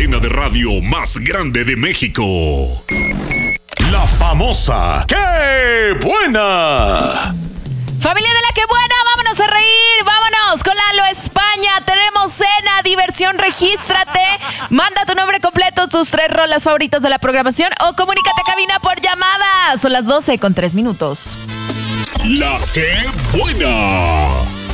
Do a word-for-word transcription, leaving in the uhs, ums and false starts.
cadena de radio más grande de México. La famosa ¡Qué buena! Familia de la que buena, vámonos a reír, vámonos con Lalo España. Tenemos cena, diversión, regístrate. Manda tu nombre completo, tus tres rolas favoritas de la programación o comunícate a cabina por llamada. Son las doce con tres minutos. La que buena.